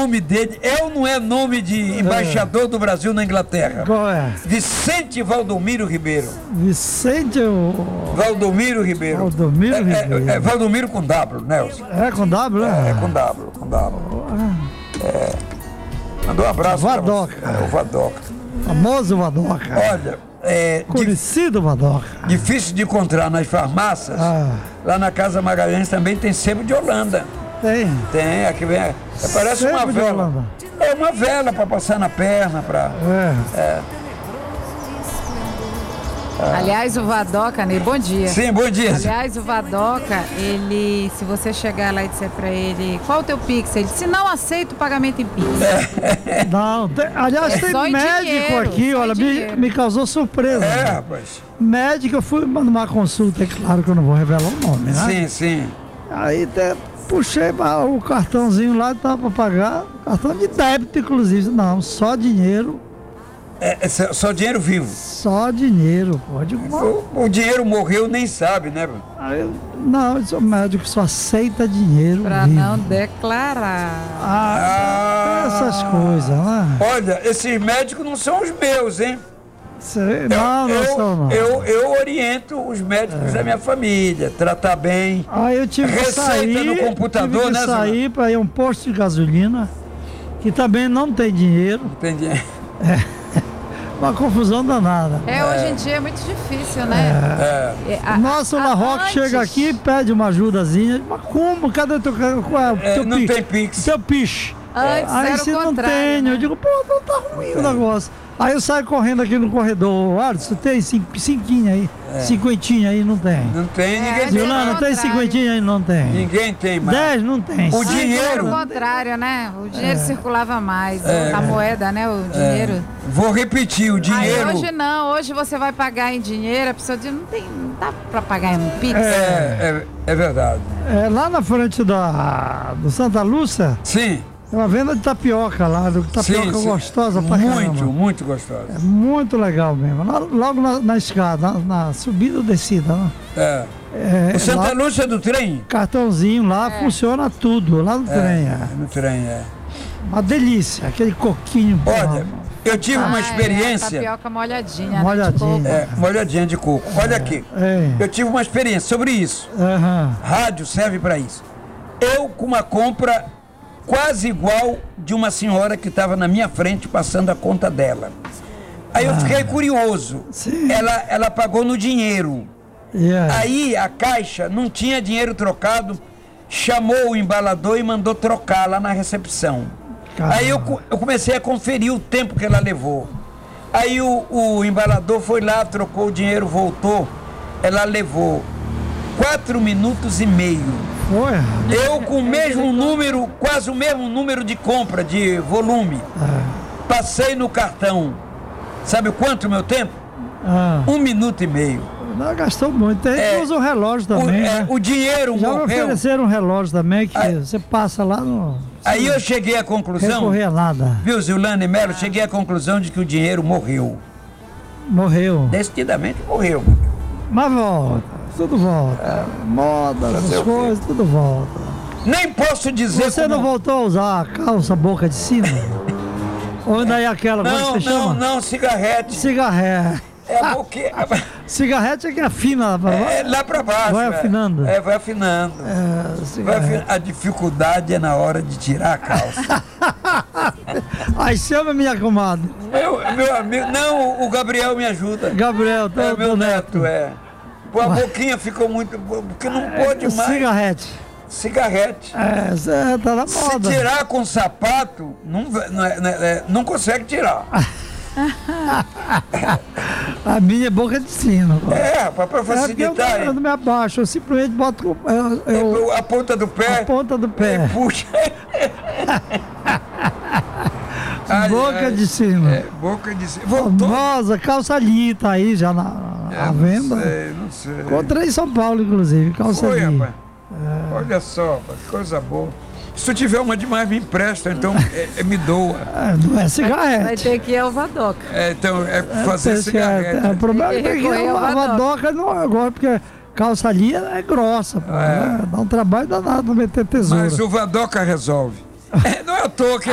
nome dele é ou não é nome de embaixador do Brasil na Inglaterra? Qual é? Vicente Valdomiro Ribeiro. Vicente Valdomiro Ribeiro. Valdomiro Ribeiro. É Valdomiro com W, Nelson. É com W, né? É com W, com W. Mandou um abraço. Vadoca. O Vadoca. Famoso Vadoca. Olha, Conhecido Vadoca. difícil de encontrar nas farmácias. Lá na Casa Magalhães também tem sebo de Holanda. Tem, aqui vem. Parece Sebo uma de vela. Holanda. É uma vela para passar na perna, Aliás, o Vadoca, né? Bom dia. Sim, bom dia. Aliás, o Vadoca, ele, se você chegar lá e disser pra ele, qual o teu Pix? Ele disse, não aceito o pagamento em Pix. Não, aliás, tem só em médico dinheiro, aqui, só em olha, dinheiro. me causou surpresa. Rapaz. Médico, eu fui numa consulta, é claro que eu não vou revelar o nome, né? Sim, sim. Aí até puxei o cartãozinho lá, tava pra pagar, cartão de débito, inclusive. Não, só dinheiro. Só dinheiro vivo. Só dinheiro, pode. O dinheiro morreu, nem sabe, né? Não, eu sou médico, só aceita dinheiro Pra vivo. não declarar. Essas coisas, né? Olha, esses médicos não são os meus, hein? Não são não. Eu oriento os médicos da minha família, tratar bem. Aí eu tive que Receita sair, no computador, tive que né, sair para ir a um posto de gasolina, que também não tem dinheiro. Entendi. Uma confusão danada. Hoje em dia é muito difícil, né? Nossa, o La Roque chega aqui e pede uma ajudazinha. Mas como? Cadê teu não tem Pix. Teu piche. Antes Aí era se o não contrário, tem, né? eu digo, pô, não tá ruim o negócio. Aí eu saio correndo aqui no corredor. Alisson, tem cinquinha aí? Cinquentinha aí? Não tem. Não tem, ninguém antes tem. era Não o tem contrário. cinquentinha aí? Não tem. Ninguém tem mais. 10 não tem. O Antes dinheiro. era o contrário, né? O dinheiro circulava mais. A moeda, né? O dinheiro. Vou repetir, o dinheiro. Aí hoje não, hoje você vai pagar em dinheiro, a pessoa diz, não dá pra pagar em um Pix. É verdade. Lá na frente do Santa Lúcia, Sim. é uma venda de tapioca lá, tapioca sim. gostosa pra caramba. Muito gostosa. É muito legal mesmo. Logo na escada, na subida ou descida, né? O Santa lá, Lúcia do trem? Cartãozinho lá, funciona tudo, lá no trem. No trem, Uma delícia, aquele coquinho. Olha, eu tive uma experiência. Tapioca molhadinha, Molhadinha. né? Molhadinha de coco. Olha aqui. Eu tive uma experiência sobre isso. Rádio serve para isso. Eu com uma compra quase igual de uma senhora que estava na minha frente passando a conta dela. Aí eu fiquei curioso. Sim. Ela pagou no dinheiro. Aí a caixa não tinha dinheiro trocado, chamou o embalador e mandou trocar lá na recepção. Caramba. Aí eu comecei a conferir o tempo que ela levou. Aí o embalador foi lá, trocou o dinheiro, voltou. Ela levou 4 minutos e meio. Eu com o mesmo número, quase o mesmo número de compra, de volume, passei no cartão. Sabe quanto o meu tempo? 1 minuto e meio. Não, gastou muito. Tem que usa o relógio também. Né? O dinheiro já morreu. me ofereceram um relógio também que você passa lá no... Aí eu cheguei à conclusão... Recorrer a nada. Viu, Zilane Melo? Cheguei à conclusão de que o dinheiro morreu. Morreu. Decididamente morreu. Mas volta. Tudo volta. Moda, essas coisas, tudo volta. Nem posso dizer... Você não voltou a usar a calça boca de sino? Ou ainda é aquela, como você chama? Não, cigarrete. Cigarrete. Cigarrete é que afina lá pra baixo. Lá pra baixo. Vai afinando. Vai afinando. A dificuldade é na hora de tirar a calça. Aí chama minha comadre. Meu amigo. Não, o Gabriel me ajuda. Gabriel, meu neto. Pô, a boquinha ficou muito... Porque não pode mais. Cigarrete. Tá na moda. Se tirar com sapato, não consegue tirar. A minha é boca de sino. Para facilitar. Eu não me abaixo, eu simplesmente boto a ponta do pé. A ponta do pé. Puxa. Boca de sino. Boca de sino. Famosa, calça linha tá aí já à venda. Não sei. Encontrei em São Paulo, inclusive, calça linha. Rapaz. Olha só, que coisa boa. Se tu tiver uma demais, me empresta, então me doa. Não é cigarrete. Vai ter que ir ao Vadoca. Então, fazer cigarrete. O problema é que a Vadoca não agora, porque calça linha é grossa, pô, né? Dá um trabalho danado meter tesoura. Mas o Vadoca resolve. Não é à toa que